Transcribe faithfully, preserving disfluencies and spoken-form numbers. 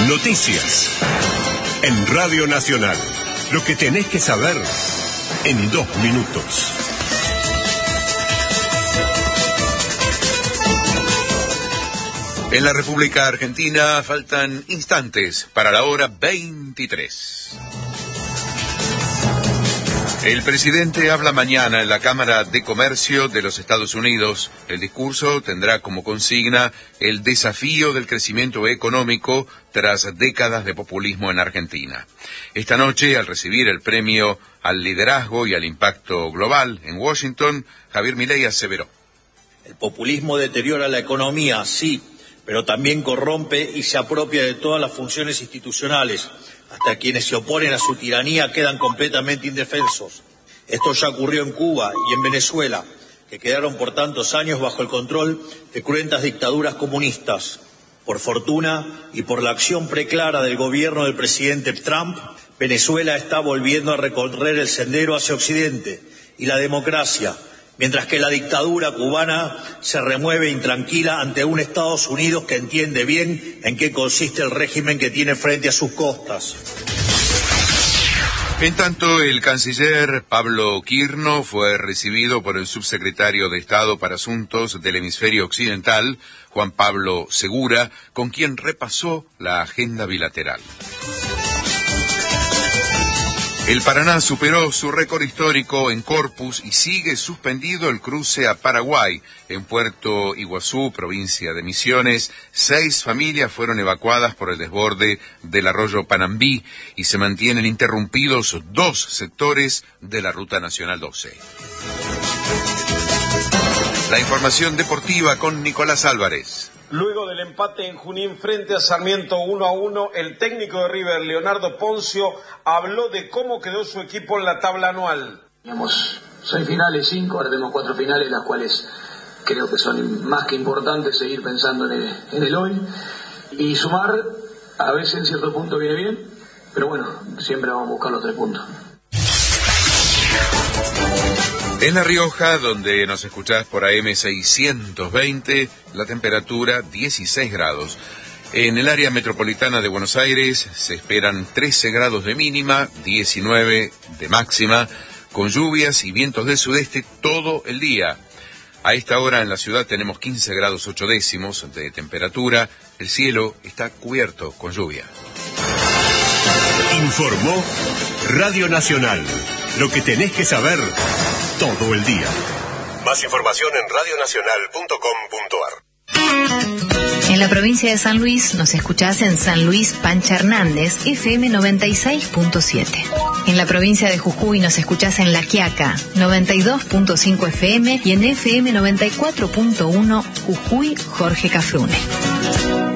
Noticias en Radio Nacional. Lo que tenés que saber en dos minutos. En la República Argentina faltan instantes para la hora veintitrés. El presidente habla mañana en la Cámara de Comercio de los Estados Unidos. El discurso tendrá como consigna el desafío del crecimiento económico tras décadas de populismo en Argentina. Esta noche, al recibir el premio al liderazgo y al impacto global en Washington, Javier Milei aseveró: el populismo deteriora la economía, sí, pero también corrompe y se apropia de todas las funciones institucionales. Hasta quienes se oponen a su tiranía quedan completamente indefensos. Esto ya ocurrió en Cuba y en Venezuela, que quedaron por tantos años bajo el control de cruentas dictaduras comunistas. Por fortuna y por la acción preclara del gobierno del presidente Trump, Venezuela está volviendo a recorrer el sendero hacia Occidente y la democracia, mientras que la dictadura cubana se remueve intranquila ante un Estados Unidos que entiende bien en qué consiste el régimen que tiene frente a sus costas. En tanto, el canciller Pablo Quirno fue recibido por el subsecretario de Estado para Asuntos del Hemisferio Occidental, Juan Pablo Segura, con quien repasó la agenda bilateral. El Paraná superó su récord histórico en Corpus y sigue suspendido el cruce a Paraguay. En Puerto Iguazú, provincia de Misiones, seis familias fueron evacuadas por el desborde del arroyo Panambí y se mantienen interrumpidos dos sectores de la Ruta Nacional doce. La información deportiva con Nicolás Álvarez. Luego del empate en Junín frente a Sarmiento uno a uno, el técnico de River, Leonardo Poncio, habló de cómo quedó su equipo en la tabla anual. Teníamos seis finales, cinco, ahora tenemos cuatro finales, las cuales creo que son más que importantes seguir pensando en el, en el hoy. Y sumar, a veces en cierto punto viene bien, pero bueno, siempre vamos a buscar los tres puntos. En La Rioja, donde nos escuchás por A M seiscientos veinte, la temperatura dieciséis grados. En el área metropolitana de Buenos Aires se esperan trece grados de mínima, diecinueve de máxima, con lluvias y vientos del sudeste todo el día. A esta hora en la ciudad tenemos quince grados ocho décimos de temperatura. El cielo está cubierto con lluvia. Informó Radio Nacional. Lo que tenés que saber todo el día. Más información en radio nacional punto com punto a r. En la provincia de San Luis nos escuchás en San Luis Pancha Hernández, F M noventa y seis punto siete. En la provincia de Jujuy nos escuchás en La Quiaca, noventa y dos punto cinco F M y en F M noventa y cuatro punto uno Jujuy Jorge Cafrune.